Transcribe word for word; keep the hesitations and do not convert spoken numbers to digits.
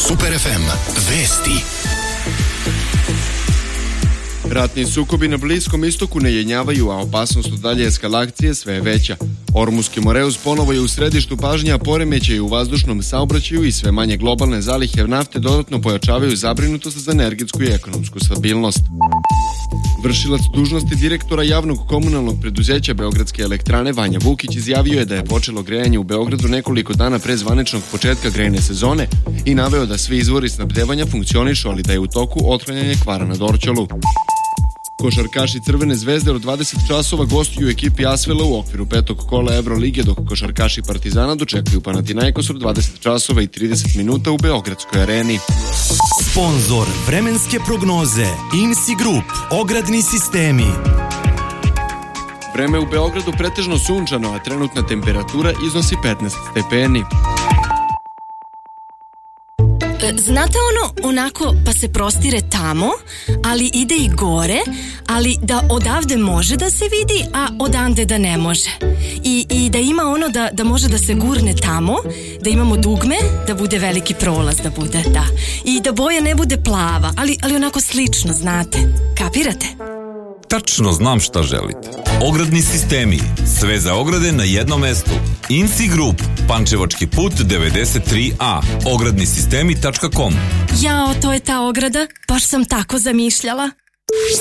Super ef em vesti. Ratni sukobi na Bliskom istoku ne jenjavaju, a opasnost od dalje eskalacije sve je veća. Ormuski Moreus ponovo je u središtu pažnje, a poremećaji u vazdušnom saobraćaju i sve manje globalne zalihe nafte dodatno pojačavaju zabrinutost za energetsku i ekonomsku stabilnost. Vršilac dužnosti direktora javnog komunalnog preduzeća Beogradske elektrane Vanja Vukić izjavio je da je počelo grejanje u Beogradu nekoliko dana pre zvaničnog početka grejne sezone i naveo da svi izvori snabdevanja funkcionišu, ali da je u toku otklanjanje kvara na Dorćolu. Košarkaši Crvene zvezde od dvadeset časova gostuju u ekipi Asvela u okviru petog kola Evrolige, dok košarkaši Partizana dočekuju Panathinaikos od dvadeset časova i trideset minuta u Beogradskoj areni. Sponzor vremenske prognoze I N S I Group, ogradni sistemi. Vreme u Beogradu pretežno sunčano, a trenutna temperatura iznosi petnaest stepeni. Znate ono, onako pa se prostire tamo, ali ide i gore, ali da odavde može da se vidi, a odande da ne može. I, i da ima ono da, da može da se gurne tamo, da imamo dugme, da bude veliki prolaz, da bude, da. I da boja ne bude plava, ali, ali onako slično, znate. Kapirate? Tačno znam šta želite. Ogradni sistemi. Sve za ograde na jednom mestu. I N S I Group. Pančevački put devedeset tri A. ogradni sistemi tačka com. Jao, to je ta ograda. Baš sam tako zamišljala.